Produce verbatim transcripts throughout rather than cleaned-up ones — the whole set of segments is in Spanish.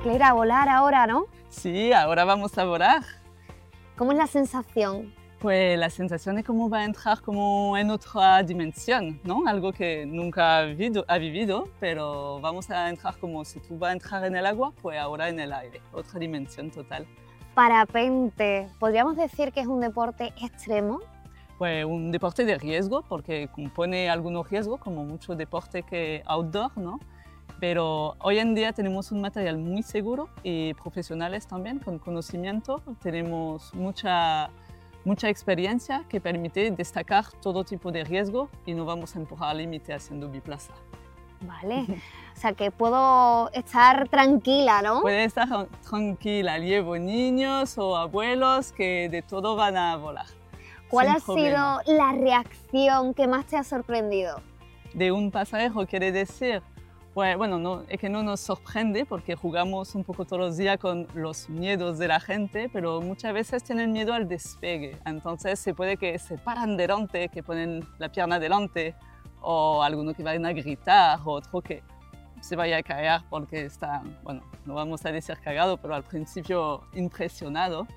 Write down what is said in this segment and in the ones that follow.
que ir a volar ahora, ¿no? Sí, ahora vamos a volar. ¿Cómo es la sensación? Pues la sensación es como va a entrar como en otra dimensión, ¿no? Algo que nunca ha vivido, ha vivido, pero vamos a entrar como si tú vas a entrar en el agua, pues ahora en el aire, otra dimensión total. Parapente, ¿podríamos decir que es un deporte extremo? Pues un deporte de riesgo, porque compone algunos riesgos, como mucho deporte que outdoor, ¿no? Pero hoy en día tenemos un material muy seguro y profesionales también, con conocimiento. Tenemos mucha, mucha experiencia que permite destacar todo tipo de riesgo y no vamos a empujar al límite haciendo biplaza. Vale, o sea que puedo estar tranquila, ¿no? Puede estar tranquila, llevo niños o abuelos que de todo van a volar. ¿Cuál ha problema. sido la reacción que más te ha sorprendido? De un pasajero, quiere decir, pues, bueno, no, es que no nos sorprende porque jugamos un poco todos los días con los miedos de la gente, pero muchas veces tienen miedo al despegue. Entonces se puede que se paran delante, que ponen la pierna delante, o alguno que vayan a gritar, o otro que se vaya a caer porque está, bueno, no vamos a decir cagado, pero al principio impresionado.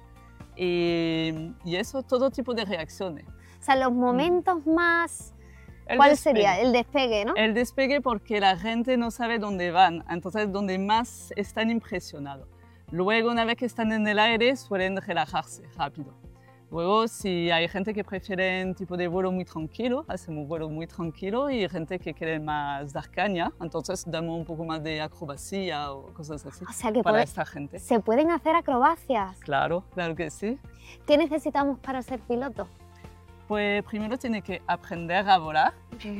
Y, y eso, todo tipo de reacciones. O sea, los momentos más... El ¿Cuál despegue. sería? El despegue, ¿no? El despegue porque la gente no sabe dónde van, entonces donde más están impresionados. Luego, una vez que están en el aire, suelen relajarse rápido. Luego, si hay gente que prefiere un tipo de vuelo muy tranquilo, hacemos un vuelo muy tranquilo, y gente que quiere más dar caña, entonces damos un poco más de acrobacia o cosas así O sea que para puede- esta gente. se pueden hacer acrobacias. Claro, claro que sí. ¿Qué necesitamos para ser piloto? Pues primero tiene que aprender a volar.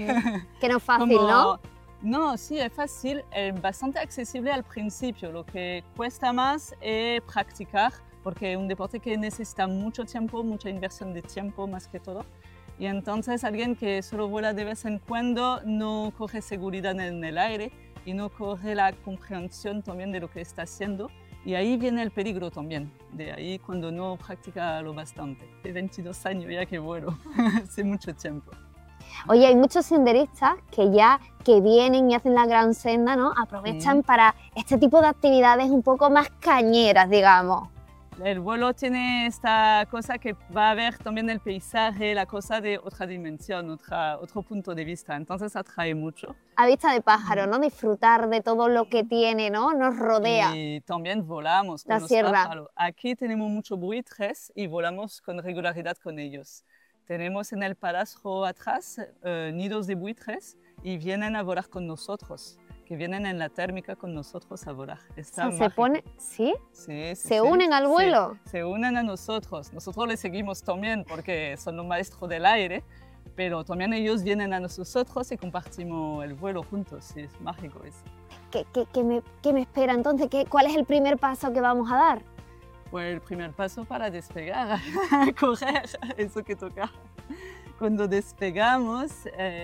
Que no es fácil, Como- ¿no? No, sí, es fácil, es bastante accesible al principio. Lo que cuesta más es practicar, porque es un deporte que necesita mucho tiempo, mucha inversión de tiempo más que todo. Y entonces alguien que solo vuela de vez en cuando no coge seguridad en el aire y no coge la comprensión también de lo que está haciendo. Y ahí viene el peligro también, de ahí cuando no practica lo bastante. De veintidós años ya que vuelo, hace mucho tiempo. Oye, hay muchos senderistas que ya que vienen y hacen la gran senda, ¿no? Aprovechan Mm. para este tipo de actividades un poco más cañeras, digamos. El vuelo tiene esta cosa que va a ver también el paisaje, la cosa de otra dimensión, otra, otro punto de vista, entonces atrae mucho. A vista de pájaro, ¿no? Disfrutar de todo lo que tiene, ¿no? Nos rodea. Y también volamos con La los sierra. pájaros. Aquí tenemos muchos buitres y volamos con regularidad con ellos. Tenemos en el palacio atrás eh, nidos de buitres y vienen a volar con nosotros, que vienen en la térmica con nosotros a volar. O Está sea, se mágico. pone... ¿Sí? Sí, sí, ¿Se sí. unen al Sí, vuelo? se unen a nosotros. Nosotros les seguimos también porque son los maestros del aire, pero también ellos vienen a nosotros y compartimos el vuelo juntos. Sí, es mágico eso. ¿Qué, qué- qué me, qué me espera entonces? ¿Qué, ¿Cuál es el primer paso que vamos a dar? Pues el primer paso para despegar, correr, eso que toca. Cuando despegamos, eh,